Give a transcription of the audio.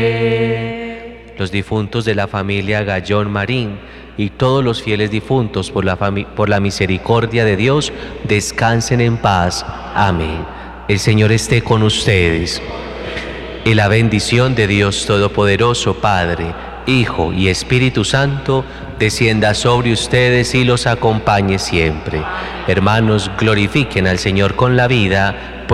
Los difuntos de la familia Gallón Marín y todos los fieles difuntos por la misericordia de Dios, descansen en paz. Amén. El Señor esté con ustedes. Y la bendición de Dios Todopoderoso, Padre, Hijo y Espíritu Santo, descienda sobre ustedes y los acompañe siempre. Hermanos, glorifiquen al Señor con la vida,